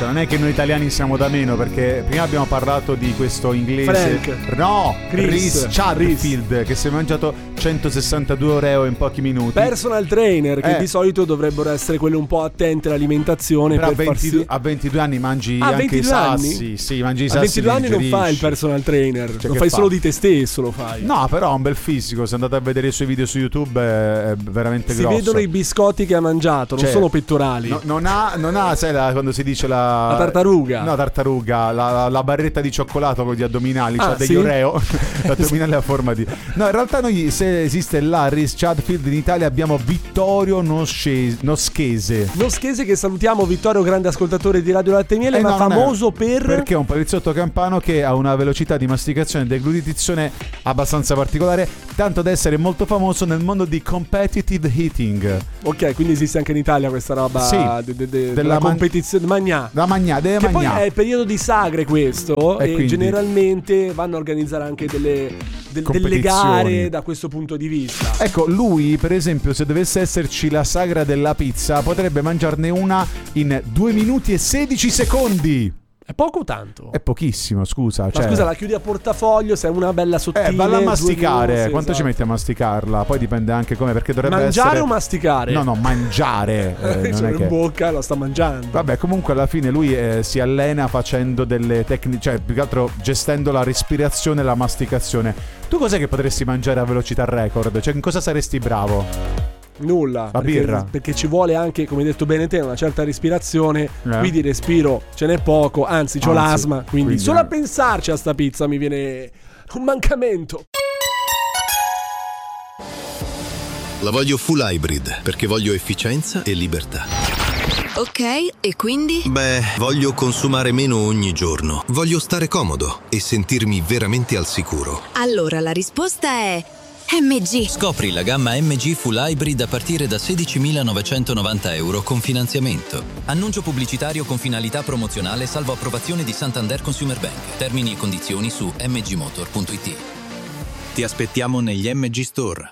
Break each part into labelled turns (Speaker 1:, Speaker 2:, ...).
Speaker 1: Cioè, non è che noi italiani siamo da meno, perché prima abbiamo parlato di questo inglese
Speaker 2: Frank.
Speaker 1: No,
Speaker 2: Chris
Speaker 1: Chadfield, che si è mangiato 162 euro in pochi minuti.
Speaker 2: Personal trainer, che di solito dovrebbero essere quelli un po' attenti all'alimentazione.
Speaker 1: Però
Speaker 2: per
Speaker 1: a 22 anni mangi anche
Speaker 2: 22
Speaker 1: i sassi.
Speaker 2: anni?
Speaker 1: Sì, mangi i sassi.
Speaker 2: A 22 anni non fai il personal trainer,
Speaker 1: Cioè,
Speaker 2: lo fai solo di te stesso, lo fai.
Speaker 1: No, però ha un bel fisico. Se andate a vedere i suoi video su YouTube è veramente grosso.
Speaker 2: Si vedono i biscotti che ha mangiato, non solo pettorali.
Speaker 1: Non ha, sai, quando si dice
Speaker 2: la tartaruga.
Speaker 1: No, tartaruga, la barretta di cioccolato con gli addominali, cioè degli Oreo. L'addominale a forma di... No, in realtà noi, se esiste Larry's Chadfield in Italia, abbiamo Vittorio Noschese, che
Speaker 2: salutiamo. Vittorio, grande ascoltatore di Radio Latte e Miele, ma famoso perché
Speaker 1: è un poliziotto campano che ha una velocità di masticazione e deglutizione abbastanza particolare, tanto da essere molto famoso nel mondo di competitive eating.
Speaker 2: Ok, quindi esiste anche in Italia questa roba della competizione
Speaker 1: deve
Speaker 2: poi è il periodo di sagre questo, e
Speaker 1: quindi
Speaker 2: generalmente vanno a organizzare anche delle gare da questo punto di vista.
Speaker 1: Ecco, lui per esempio, se dovesse esserci la sagra della pizza, potrebbe mangiarne una in 2 minuti e 16 secondi.
Speaker 2: È poco o tanto?
Speaker 1: È pochissimo, scusa.
Speaker 2: Ma scusa, la chiudi a portafoglio, se è una bella sottile.
Speaker 1: Valla a masticare.
Speaker 2: Minuti,
Speaker 1: quanto ci metti a masticarla? Poi dipende anche come, perché dovrebbe
Speaker 2: mangiare
Speaker 1: essere...
Speaker 2: o masticare?
Speaker 1: No, mangiare. Non è che...
Speaker 2: in bocca la sta mangiando.
Speaker 1: Vabbè, comunque alla fine lui si allena facendo delle tecniche, cioè più che altro gestendo la respirazione e la masticazione. Tu cos'è che potresti mangiare a velocità record? Cioè, in cosa saresti bravo?
Speaker 2: Nulla, perché ci vuole anche, come hai detto bene te, una certa respirazione. Qui di respiro ce n'è poco, anzi c'ho l'asma, quindi solo a pensarci a sta pizza mi viene un mancamento.
Speaker 3: La voglio full hybrid perché voglio efficienza e libertà.
Speaker 4: Ok, e quindi?
Speaker 3: Beh, voglio consumare meno ogni giorno. Voglio stare comodo e sentirmi veramente al sicuro.
Speaker 4: Allora la risposta è MG.
Speaker 5: Scopri la gamma MG Full Hybrid a partire da 16.990 euro con finanziamento. Annuncio pubblicitario con finalità promozionale salvo approvazione di Santander Consumer Bank. Termini e condizioni su mgmotor.it. Ti aspettiamo negli MG Store.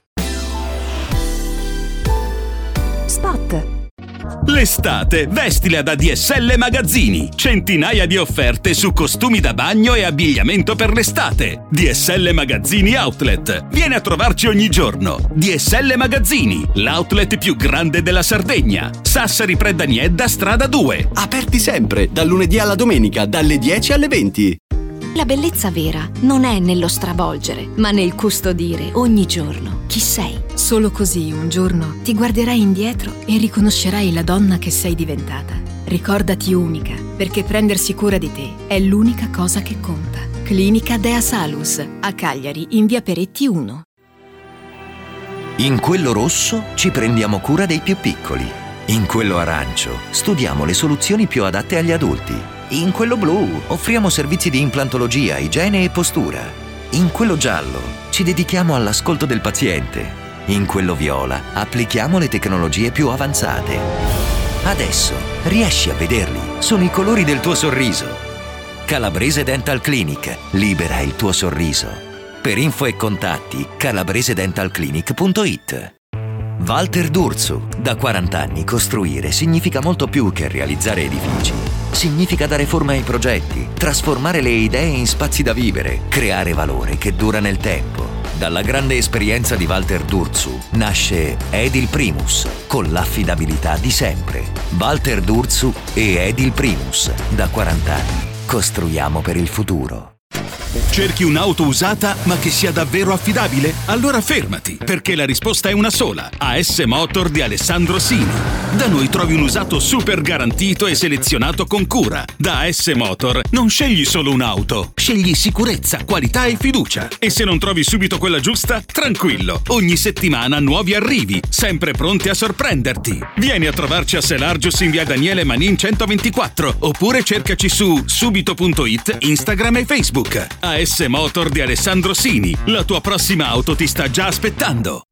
Speaker 6: Spot.
Speaker 7: L'estate vestila da DSL Magazzini. Centinaia di offerte su costumi da bagno e abbigliamento per l'estate. DSL Magazzini Outlet. Vieni a trovarci ogni giorno. DSL Magazzini, l'outlet più grande della Sardegna. Sassari Predaniedda, strada 2.
Speaker 8: Aperti sempre, dal lunedì alla domenica, dalle 10 alle 20.
Speaker 6: La bellezza vera non è nello stravolgere, ma nel custodire ogni giorno chi sei. Solo così un giorno ti guarderai indietro e riconoscerai la donna che sei diventata. Ricordati unica, perché prendersi cura di te è l'unica cosa che conta. Clinica Dea Salus, a Cagliari, in via Peretti 1.
Speaker 9: In quello rosso ci prendiamo cura dei più piccoli. In quello arancio studiamo le soluzioni più adatte agli adulti. In quello blu offriamo servizi di implantologia, igiene e postura. In quello giallo ci dedichiamo all'ascolto del paziente. In quello viola applichiamo le tecnologie più avanzate. Adesso riesci a vederli, sono i colori del tuo sorriso. Calabrese Dental Clinic, libera il tuo sorriso. Per info e contatti calabresedentalclinic.it. Walter D'Urso, da 40 anni costruire significa molto più che realizzare edifici. Significa dare forma ai progetti, trasformare le idee in spazi da vivere, creare valore che dura nel tempo. Dalla grande esperienza di Walter D'Urso nasce Edil Primus, con l'affidabilità di sempre. Walter D'Urso e Edil Primus, da 40 anni. Costruiamo per il futuro.
Speaker 7: Cerchi un'auto usata ma che sia davvero affidabile? Allora fermati, perché la risposta è una sola. AS Motor di Alessandro Sini. Da noi trovi un usato super garantito e selezionato con cura. Da AS Motor non scegli solo un'auto, scegli sicurezza, qualità e fiducia. E se non trovi subito quella giusta, tranquillo, ogni settimana nuovi arrivi, sempre pronti a sorprenderti. Vieni a trovarci a Selargius in via Daniele Manin 124, oppure cercaci su subito.it, Instagram e Facebook. AS Motor di Alessandro Sini, la tua prossima auto ti sta già aspettando.